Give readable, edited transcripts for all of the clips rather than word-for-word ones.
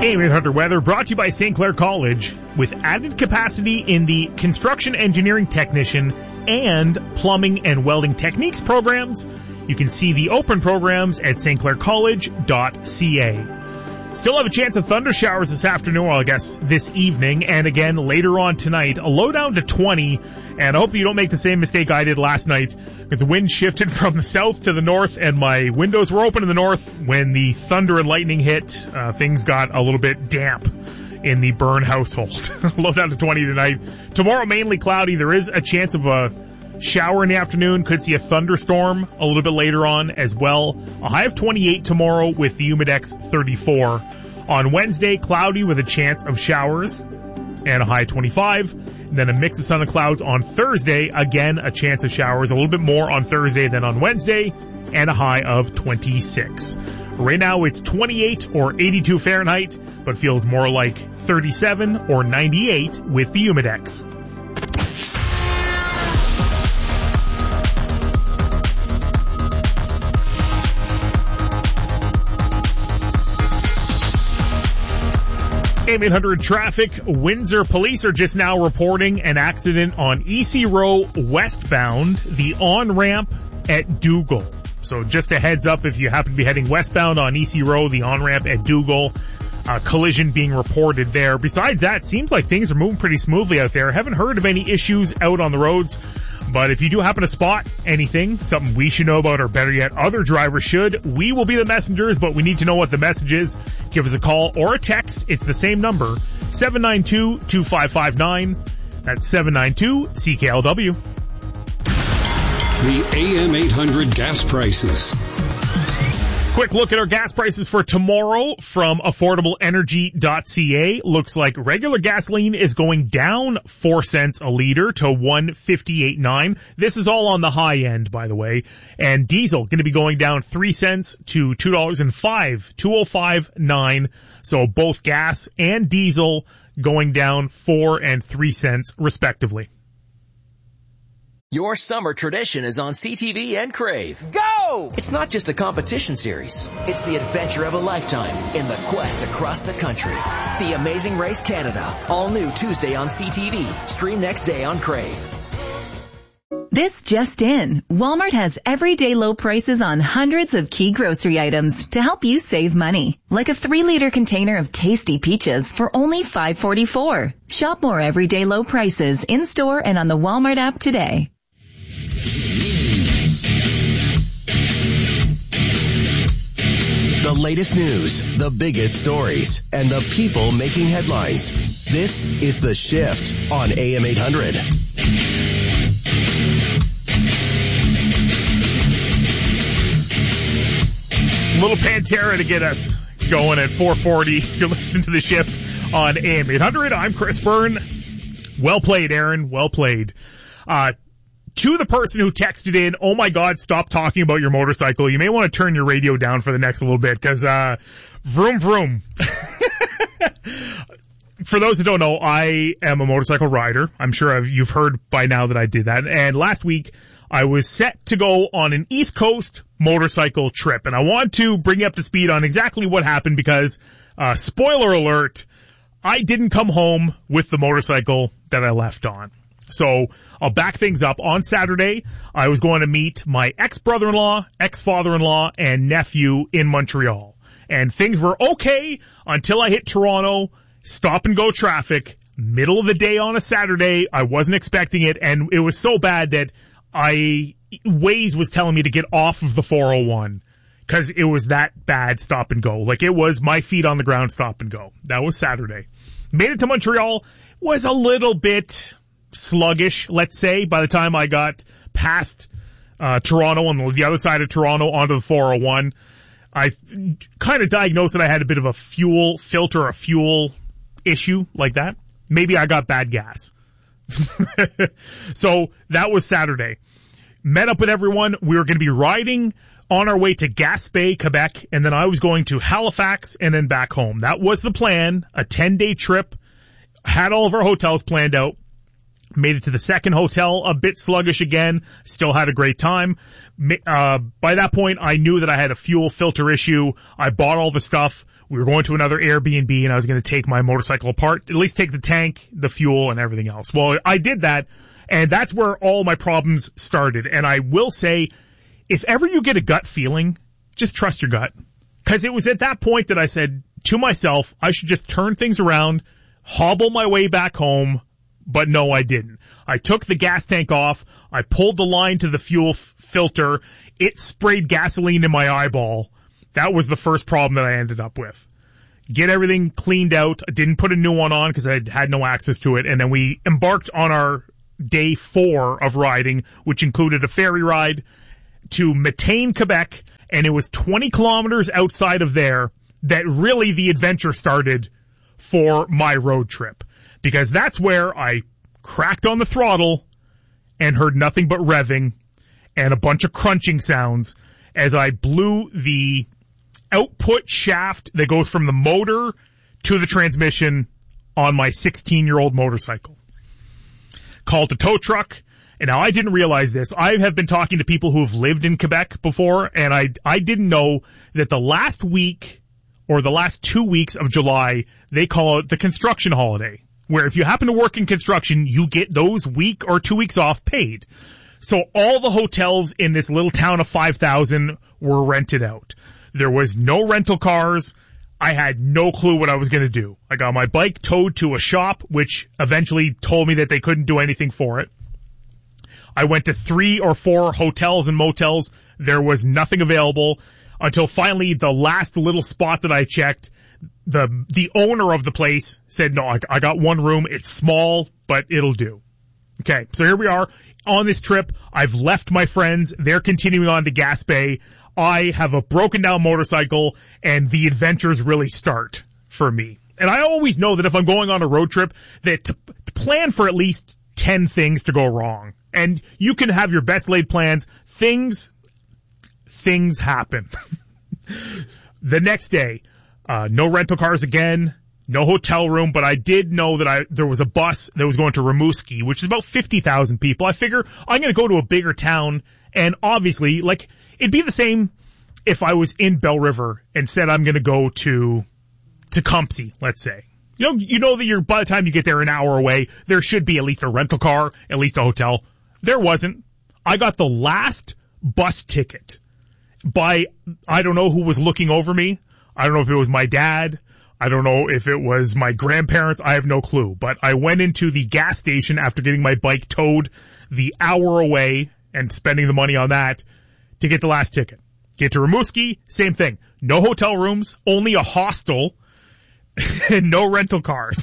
AM 800 weather brought to you by St. Clair College. With added capacity in the construction engineering technician and plumbing and welding techniques programs, you can see the open programs at stclaircollege.ca. Still have a chance of thunder showers this afternoon, well, I guess this evening, and again later on tonight. A low down to 20, and I hope you don't make the same mistake I did last night, because the wind shifted from the south to the north, and my windows were open in the north. When the thunder and lightning hit, things got a little bit damp in the Byrne household. Low down to 20 tonight. Tomorrow, mainly cloudy. There is a chance of a shower in the afternoon. Could see a thunderstorm a little bit later on as well. A high of 28 tomorrow with the Humidex 34. On Wednesday, cloudy with a chance of showers and a high of 25. And then a mix of sun and clouds on Thursday. Again, a chance of showers. A little bit more on Thursday than on Wednesday. And a high of 26. Right now it's 28 or 82 Fahrenheit, but feels more like 37 or 98 with the Humidex. AM 800 traffic. Windsor police are just now reporting an accident on EC Row westbound, the on-ramp at Dougal. So just a heads up if you happen to be heading westbound on EC Row, the on-ramp at Dougal, collision being reported there. Besides that, seems like things are moving pretty smoothly out there. Haven't heard of any issues out on the roads. But if you do happen to spot anything, something we should know about, or better yet, other drivers should, we will be the messengers, but we need to know what the message is. Give us a call or a text. It's the same number, 792-2559. That's 792-CKLW. The AM 800 gas prices. Quick look at our gas prices for tomorrow from affordableenergy.ca. Looks like regular gasoline is going down 4 cents a liter to $1.58.9. This is all on the high end, by the way. And diesel going to be going down 3 cents to $2.05.9. So both gas and diesel going down 4 and 3 cents respectively. Your summer tradition is on CTV and Crave. Go! It's not just a competition series. It's the adventure of a lifetime in the quest across the country. The Amazing Race Canada. All new Tuesday on CTV. Stream next day on Crave. This just in. Walmart has everyday low prices on hundreds of key grocery items to help you save money. Like a 3-liter container of tasty peaches for only $5.44. Shop more everyday low prices in-store and on the Walmart app today. The latest news, the biggest stories, and the people making headlines. This is The Shift on AM 800. Little Pantera to get us going at 4:40. You're listening to The Shift on AM 800. I'm Chris Byrne. Well played, Aaron. Well played. To the person who texted in, oh my God, stop talking about your motorcycle. You may want to turn your radio down for the next little bit, because, vroom vroom. For those who don't know, I am a motorcycle rider. I'm sure you've heard by now that I did that. And last week, I was set to go on an East Coast motorcycle trip. And I want to bring you up to speed on exactly what happened because, spoiler alert, I didn't come home with the motorcycle that I left on. So I'll back things up. On Saturday, I was going to meet my ex-brother-in-law, ex-father-in-law, and nephew in Montreal. And things were okay until I hit Toronto, stop-and-go traffic, middle of the day on a Saturday. I wasn't expecting it, and it was so bad that Waze was telling me to get off of the 401 because it was that bad stop-and-go. Like, it was my feet on the ground stop-and-go. That was Saturday. Made it to Montreal, was a little bit sluggish, let's say, by the time I got past Toronto, on the other side of Toronto onto the 401. I kind of diagnosed that I had a bit of a fuel filter, a fuel issue like that. Maybe I got bad gas. So that was Saturday. Met up with everyone. We were going to be riding on our way to Gaspé, Quebec, and then I was going to Halifax and then back home. That was the plan, a 10-day trip. Had all of our hotels planned out. Made it to the second hotel, a bit sluggish again. Still had a great time. By that point, I knew that I had a fuel filter issue. I bought all the stuff. We were going to another Airbnb, and I was going to take my motorcycle apart, at least take the tank, the fuel, and everything else. Well, I did that, and that's where all my problems started. And I will say, if ever you get a gut feeling, just trust your gut. Because it was at that point that I said to myself, I should just turn things around, hobble my way back home. But no, I didn't. I took the gas tank off. I pulled the line to the fuel filter. It sprayed gasoline in my eyeball. That was the first problem that I ended up with. Get everything cleaned out. I didn't put a new one on because I had no access to it. And then we embarked on our day 4 of riding, which included a ferry ride to Matane, Quebec. And it was 20 kilometers outside of there that really the adventure started for my road trip. Because that's where I cracked on the throttle and heard nothing but revving and a bunch of crunching sounds as I blew the output shaft that goes from the motor to the transmission on my 16-year-old motorcycle. Called a tow truck. And now I didn't realize this. I have been talking to people who have lived in Quebec before, and I didn't know that the last week or the last 2 weeks of July, they call it the construction holiday. Where if you happen to work in construction, you get those week or 2 weeks off paid. So all the hotels in this little town of 5,000 were rented out. There was no rental cars. I had no clue what I was going to do. I got my bike towed to a shop, which eventually told me that they couldn't do anything for it. I went to 3 or 4 hotels and motels. There was nothing available until finally the last little spot that I checked, the owner of the place said, no, I got one room. It's small, but it'll do. Okay, so here we are on this trip. I've left my friends. They're continuing on to Gas Bay. I have a broken down motorcycle, and the adventures really start for me. And I always know that if I'm going on a road trip, that to plan for at least 10 things to go wrong. And you can have your best laid plans. Things happen. The next day, no rental cars again, no hotel room, but I did know that there was a bus that was going to Rimouski, which is about 50,000 people. I figure I'm going to go to a bigger town, and obviously, like, it'd be the same if I was in Belle River and said I'm going to go to Tecumseh, let's say. You know that by the time you get there an hour away, there should be at least a rental car, at least a hotel. There wasn't. I got the last bus ticket by, I don't know who was looking over me. I don't know if it was my dad. I don't know if it was my grandparents. I have no clue. But I went into the gas station after getting my bike towed the hour away and spending the money on that to get the last ticket. Get to Rimouski, same thing. No hotel rooms, only a hostel, and no rental cars.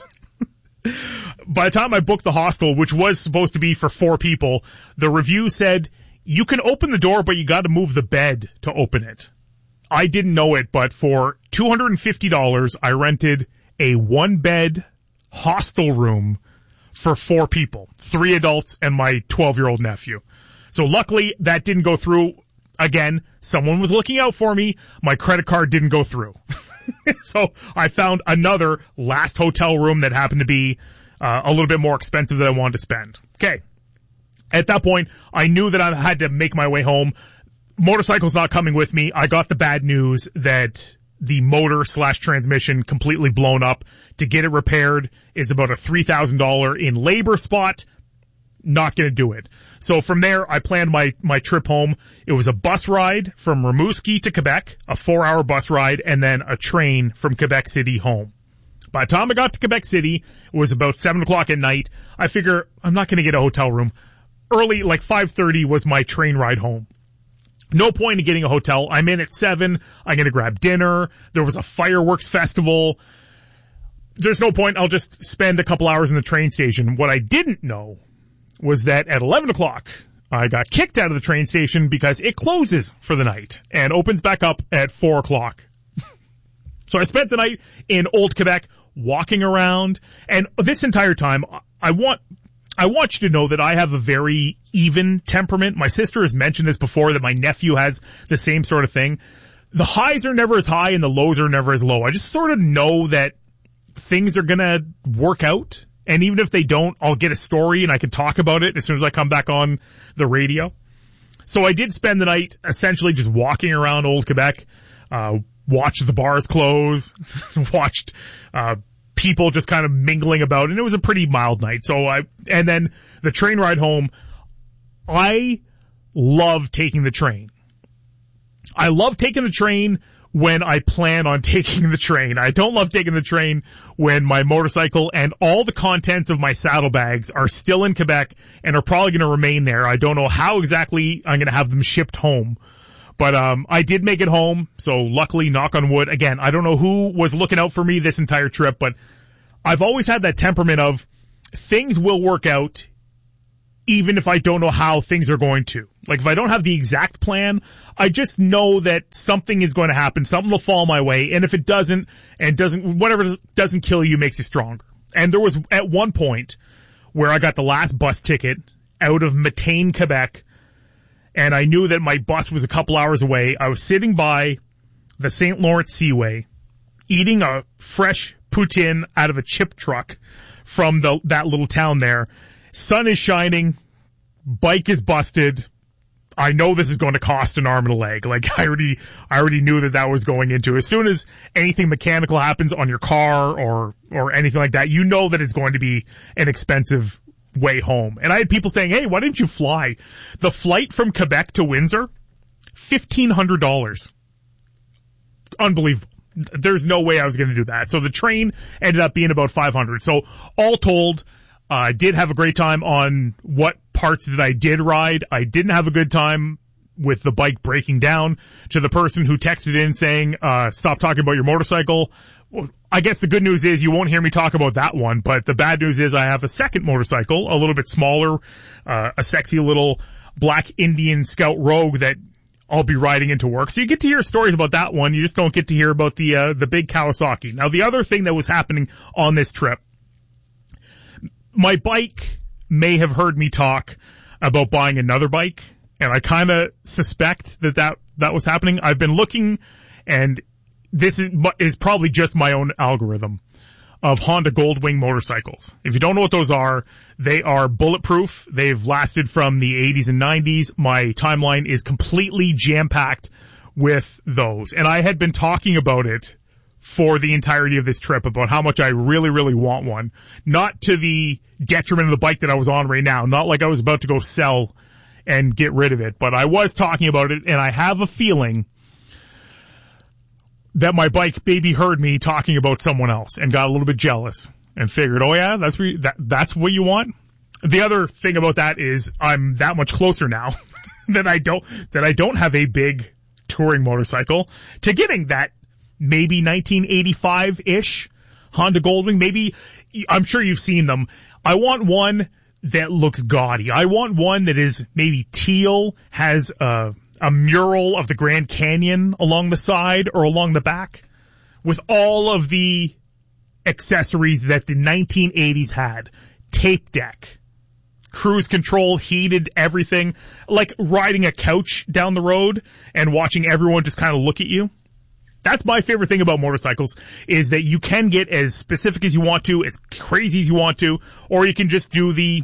By the time I booked the hostel, which was supposed to be for 4 people, the review said, you can open the door, but you got to move the bed to open it. I didn't know it, but for $250, I rented a 1-bed hostel room for 4 people, 3 adults and my 12-year-old nephew. So luckily that didn't go through. Again, someone was looking out for me. My credit card didn't go through. So I found another last hotel room that happened to be a little bit more expensive than I wanted to spend. Okay. At that point, I knew that I had to make my way home. Motorcycle's not coming with me. I got the bad news that the motor/transmission completely blown up. To get it repaired is about a $3,000 in labor spot. Not going to do it. So from there, I planned my trip home. It was a bus ride from Rimouski to Quebec, a 4-hour bus ride, and then a train from Quebec City home. By the time I got to Quebec City, it was about 7 o'clock at night. I figure I'm not going to get a hotel room. Early, like 5:30 was my train ride home. No point in getting a hotel. I'm in at 7. I'm going to grab dinner. There was a fireworks festival. There's no point. I'll just spend a couple hours in the train station. What I didn't know was that at 11 o'clock, I got kicked out of the train station because it closes for the night and opens back up at 4 o'clock. So I spent the night in Old Quebec walking around, and this entire time, I want you to know that I have a very even temperament. My sister has mentioned this before, that my nephew has the same sort of thing. The highs are never as high and the lows are never as low. I just sort of know that things are going to work out. And even if they don't, I'll get a story and I can talk about it as soon as I come back on the radio. So I did spend the night essentially just walking around Old Quebec, watched the bars close, watched people just kind of mingling about, and it was a pretty mild night. And then the train ride home, I love taking the train. I love taking the train when I plan on taking the train. I don't love taking the train when my motorcycle and all the contents of my saddlebags are still in Quebec and are probably going to remain there. I don't know how exactly I'm going to have them shipped home. But I did make it home, so luckily, knock on wood. Again, I don't know who was looking out for me this entire trip, but I've always had that temperament of things will work out even if I don't know how things are going to. Like, if I don't have the exact plan, I just know that something is going to happen, something will fall my way, and if it doesn't, whatever doesn't kill you makes you stronger. And there was at one point where I got the last bus ticket out of Matane, Quebec, and I knew that my bus was a couple hours away. I was sitting by the St. Lawrence Seaway, eating a fresh poutine out of a chip truck from that little town there. Sun is shining, bike is busted. I know this is going to cost an arm and a leg. Like, I already knew that was going into. As soon as anything mechanical happens on your car or anything like that, you know that it's going to be an expensive way home. And I had people saying, hey, why didn't you fly? The flight from Quebec to Windsor, $1,500. Unbelievable. There's no way I was going to do that. So the train ended up being about $500. So all told, I did have a great time on what parts that I did ride. I didn't have a good time with the bike breaking down. To the person who texted in saying, stop talking about your motorcycle. Well, I guess the good news is you won't hear me talk about that one, but the bad news is I have a second motorcycle, a little bit smaller, a sexy little black Indian Scout Rogue that I'll be riding into work. So you get to hear stories about that one. You just don't get to hear about the big Kawasaki. Now, the other thing that was happening on this trip, my bike may have heard me talk about buying another bike, and I kind of suspect that was happening. I've been looking, and this is probably just my own algorithm of Honda Goldwing motorcycles. If you don't know what those are, they are bulletproof. They've lasted from the 80s and 90s. My timeline is completely jam-packed with those. And I had been talking about it for the entirety of this trip about how much I really, really want one. Not to the detriment of the bike that I was on right now. Not like I was about to go sell and get rid of it. But I was talking about it, and I have a feeling that my bike maybe heard me talking about someone else and got a little bit jealous and figured, oh yeah, that's what you want? The other thing about that is I'm that much closer now that I don't have a big touring motorcycle to getting that maybe 1985-ish Honda Goldwing. Maybe, I'm sure you've seen them. I want one that looks gaudy. I want one that is maybe teal, has a mural of the Grand Canyon along the side or along the back with all of the accessories that the 1980s had. Tape deck, cruise control, heated everything, like riding a couch down the road and watching everyone just kind of look at you. That's my favorite thing about motorcycles, is that you can get as specific as you want to, as crazy as you want to, or you can just do the,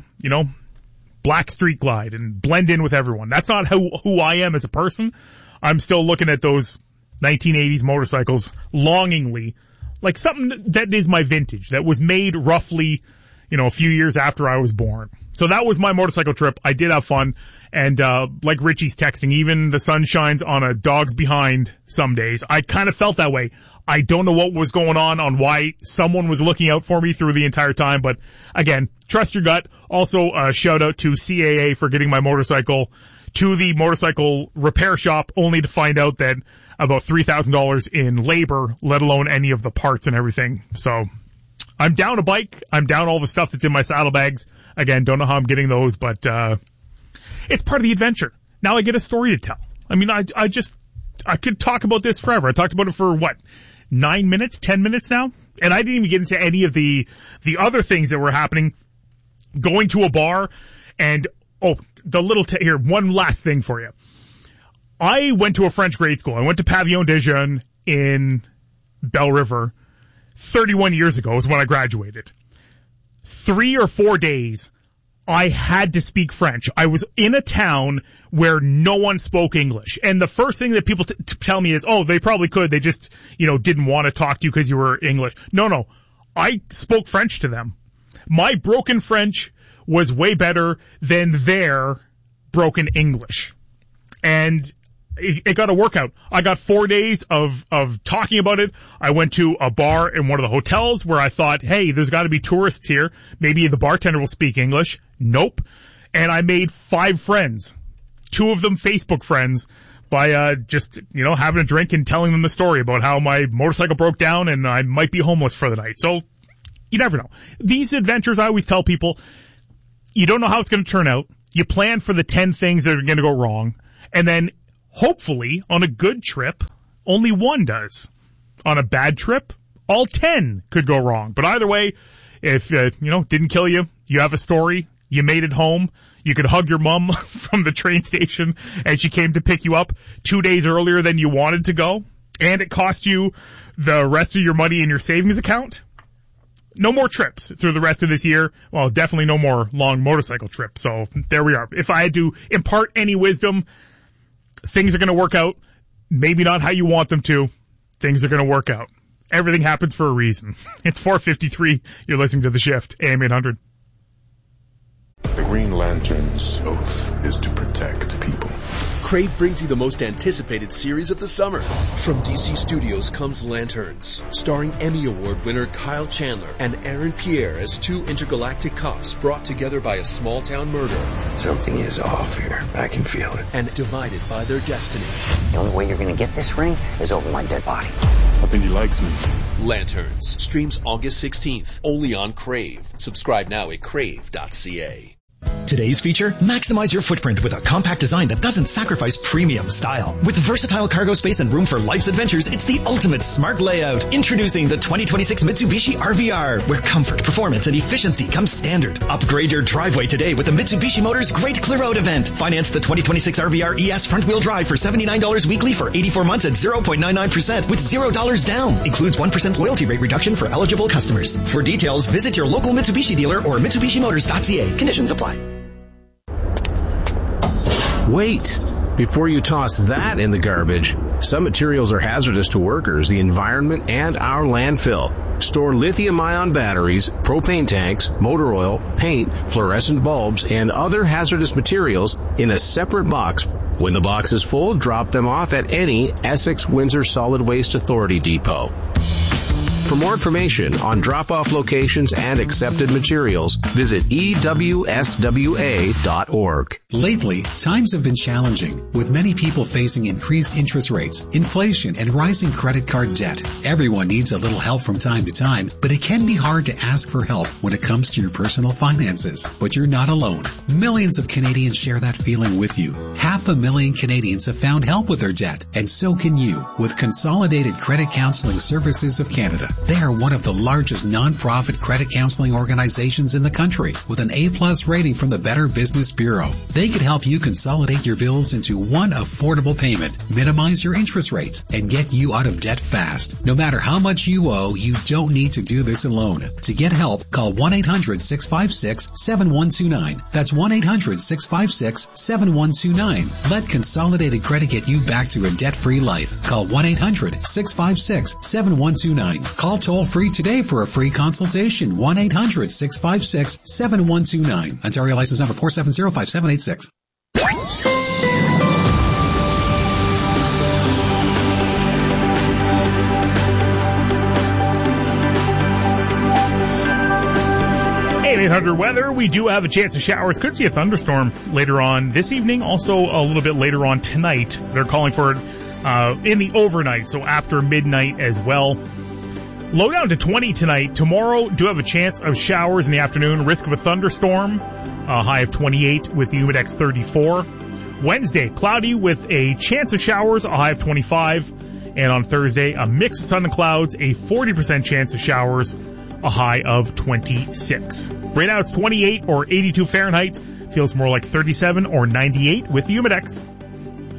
black street glide and blend in with everyone. That's not who I am as a person. I'm still looking at those 1980s motorcycles longingly, like something that is my vintage, that was made roughly, a few years after I was born. So that was my motorcycle trip. I did have fun. And, like Richie's texting, even the sun shines on a dog's behind some days. I kind of felt that way. I don't know what was going on why someone was looking out for me through the entire time. But again, trust your gut. Also, shout out to CAA for getting my motorcycle to the motorcycle repair shop, only to find out that about $3,000 in labor, let alone any of the parts and everything. So I'm down a bike. I'm down all the stuff that's in my saddlebags. Again, don't know how I'm getting those, but it's part of the adventure. Now I get a story to tell. I mean, I could talk about this forever. I talked about it for 9 minutes, 10 minutes now? And I didn't even get into any of the other things that were happening. Going to a bar and, here, one last thing for you. I went to a French grade school. I went to Pavillon des Jeunes in Belle River 31 years ago is when I graduated. 3 or 4 days, I had to speak French. I was in a town where no one spoke English. And the first thing that people tell me is, oh, they probably could. They just, didn't want to talk to you because you were English. No. I spoke French to them. My broken French was way better than their broken English. And it got a workout. I got 4 days of talking about it. I went to a bar in one of the hotels where I thought, hey, there's got to be tourists here. Maybe the bartender will speak English. Nope. And I made 5 friends. 2 of them Facebook friends by just having a drink and telling them the story about how my motorcycle broke down and I might be homeless for the night. So you never know. These adventures, I always tell people, you don't know how it's going to turn out. You plan for the 10 things that are going to go wrong. And then hopefully on a good trip, only 1 does. On a bad trip, all 10 could go wrong. But either way, if, didn't kill you, you have a story, you made it home, you could hug your mom from the train station and she came to pick you up 2 days earlier than you wanted to go, and it cost you the rest of your money in your savings account. No more trips through the rest of this year. Well, definitely no more long motorcycle trips. So there we are. If I had to impart any wisdom, things are going to work out. Maybe not how you want them to. Things are going to work out. Everything happens for a reason. It's 4:53. You're listening to The Shift, AM 800. The Green Lantern's oath is to protect people. Crave brings you the most anticipated series of the summer. From DC Studios comes Lanterns, starring Emmy Award winner Kyle Chandler and Aaron Pierre as 2 intergalactic cops brought together by a small-town murder. Something is off here. I can feel it. And divided by their destiny. The only way you're going to get this ring is over my dead body. I think he likes me. Lanterns streams August 16th, only on Crave. Subscribe now at crave.ca. Today's feature, maximize your footprint with a compact design that doesn't sacrifice premium style. With versatile cargo space and room for life's adventures, it's the ultimate smart layout. Introducing the 2026 Mitsubishi RVR, where comfort, performance, and efficiency come standard. Upgrade your driveway today with the Mitsubishi Motors Great Clear Out event. Finance the 2026 RVR ES front-wheel drive for $79 weekly for 84 months at 0.99% with $0 down. Includes 1% loyalty rate reduction for eligible customers. For details, visit your local Mitsubishi dealer or MitsubishiMotors.ca. Conditions apply. Wait! Before you toss that in the garbage, some materials are hazardous to workers, the environment, and our landfill. Store lithium-ion batteries, propane tanks, motor oil, paint, fluorescent bulbs, and other hazardous materials in a separate box. When the box is full, drop them off at any Essex-Windsor Solid Waste Authority depot. For more information on drop-off locations and accepted materials, visit EWSWA.org. Lately, times have been challenging, with many people facing increased interest rates, inflation, and rising credit card debt. Everyone needs a little help from time to time, but it can be hard to ask for help when it comes to your personal finances. But you're not alone. Millions of Canadians share that feeling with you. 500,000 Canadians have found help with their debt, and so can you, with Consolidated Credit Counseling Services of Canada. They are one of the largest non-profit credit counseling organizations in the country, with an A+ rating from the Better Business Bureau. They could help you consolidate your bills into one affordable payment, minimize your interest rates, and get you out of debt fast. No matter how much you owe, you don't need to do this alone. To get help, call 1-800-656-7129. That's 1-800-656-7129. Let Consolidated Credit get you back to a debt-free life. Call 1-800-656-7129. Call toll-free today for a free consultation. 1-800-656-7129. Ontario license number 4705786. AM 800 weather. We do have a chance of showers. Could see a thunderstorm later on this evening. Also a little bit later on tonight. They're calling for it in the overnight, so after midnight as well. Low down to 20 tonight. Tomorrow, do have a chance of showers in the afternoon. Risk of a thunderstorm. A high of 28 with the Humidex 34. Wednesday, cloudy with a chance of showers. A high of 25. And on Thursday, a mix of sun and clouds. A 40% chance of showers. A high of 26. Right now, it's 28 or 82 Fahrenheit. Feels more like 37 or 98 with the Humidex.